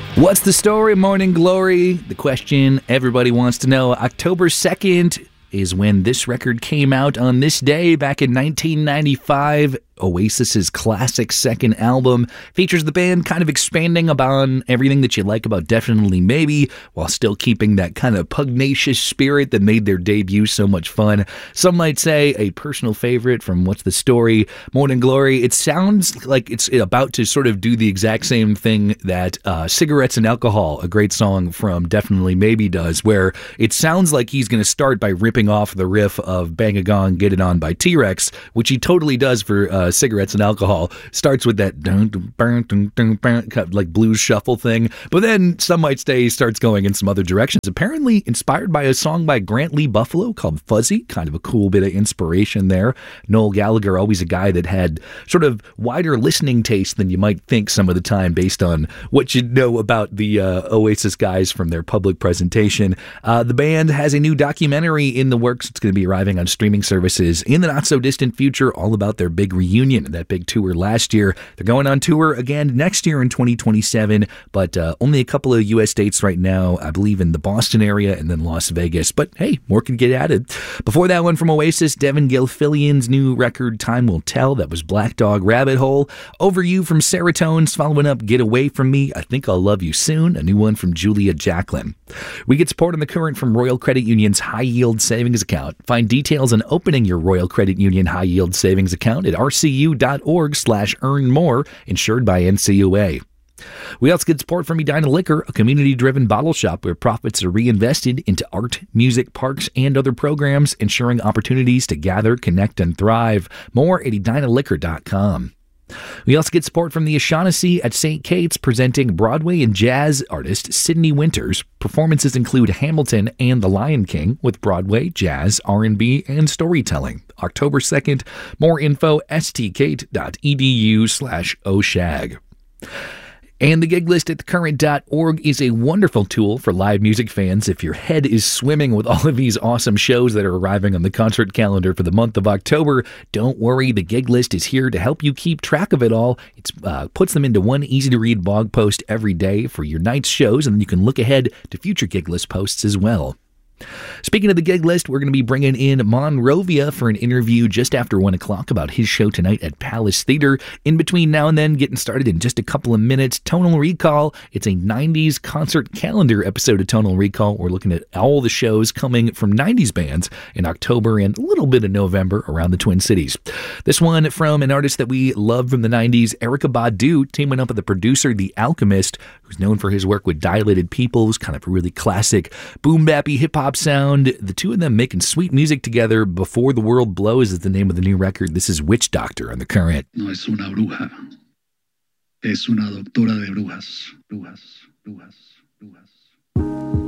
What's the story, Morning Glory? The question everybody wants to know. October 2nd is when this record came out. On this day, back in 1995, Oasis's classic second album features the band kind of expanding upon everything that you like about Definitely Maybe, while still keeping that kind of pugnacious spirit that made their debut so much fun. Some might say a personal favorite from What's the Story, Morning Glory. It sounds like it's about to sort of do the exact same thing that Cigarettes and Alcohol, a great song from Definitely Maybe, does, where it sounds like he's going to start by ripping off the riff of Bang a Gong, Get It On by T-Rex, which he totally does for Cigarettes and Alcohol. Starts with that like blues shuffle thing, but then some might say he starts going in some other directions, apparently inspired by a song by Grant Lee Buffalo called Fuzzy. Kind of a cool bit of inspiration there. Noel Gallagher, always a guy that had sort of wider listening taste than you might think some of the time based on what you know about the Oasis guys from their public presentation. The band has a new documentary in the works. It's going to be arriving on streaming services in the not so distant future, all about their big reunion, that big tour last year. They're going on tour again next year in 2027, but only a couple of U.S. dates right now, I believe in the Boston area and then Las Vegas. But hey, more can get added. Before that one from Oasis, Devin Gilfillian's new record, Time Will Tell. That was Black Dog Rabbit Hole. Over You from Seratones, following up Get Away From Me, I Think I'll Love You Soon, a new one from Julia Jacklin. We get support on the current from Royal Credit Union's High Yield Savings Account. Find details on opening your Royal Credit Union High Yield Savings Account at rcu.org/earnmore, insured by NCUA. We also get support from Edina Liquor, a community-driven bottle shop where profits are reinvested into art, music, parks, and other programs, ensuring opportunities to gather, connect, and thrive. More at edinaliquor.com. We also get support from the O'Shaughnessy at St. Kate's, presenting Broadway and jazz artist Sydney Winters. Performances include Hamilton and The Lion King, with Broadway, jazz, R&B, and storytelling. October 2nd. More info, stkate.edu/oshag. And the gig list at thecurrent.org is a wonderful tool for live music fans. If your head is swimming with all of these awesome shows that are arriving on the concert calendar for the month of October, don't worry. The gig list is here to help you keep track of it all. It puts them into one easy-to-read blog post every day for your night's shows, and then you can look ahead to future gig list posts as well. Speaking of the gig list, we're going to be bringing in Monrovia for an interview just after 1 o'clock about his show tonight at Palace Theater. In between now and then, getting started in just a couple of minutes, Tonal Recall. It's a 90s concert calendar episode of Tonal Recall. We're looking at all the shows coming from 90s bands in October and a little bit of November around the Twin Cities. This one from an artist that we love from the 90s, Erykah Badu, teaming up with the producer, The Alchemist, who's known for his work with Dilated Peoples, kind of a really classic boom-bappy hip-hop sound. The two of them making sweet music together. Before the World Blows is the name of the new record. This is Witch Doctor on The Current. No es una bruja, es una doctora de brujas, brujas, brujas.